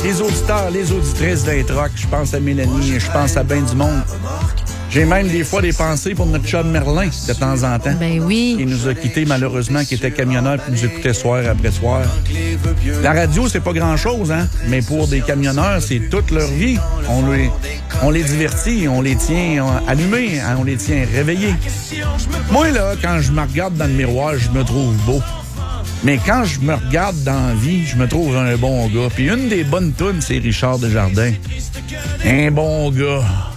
les auditeurs, les auditrices d'Introc. Je pense à Mélanie, je pense à ben du monde. J'ai même des fois des pensées pour notre chum Merlin, de temps en temps. Ben oui. Qui nous a quittés, malheureusement, qui était camionneur puis nous écoutait soir après soir. La radio, c'est pas grand-chose, hein? Mais pour des camionneurs, c'est toute leur vie. On les divertit, on les tient allumés, hein? On les tient réveillés. Moi, là, quand je me regarde dans le miroir, je me trouve beau. Mais quand je me regarde dans la vie, je me trouve un bon gars. Puis une des bonnes tounes, c'est Richard Desjardins. Un bon gars.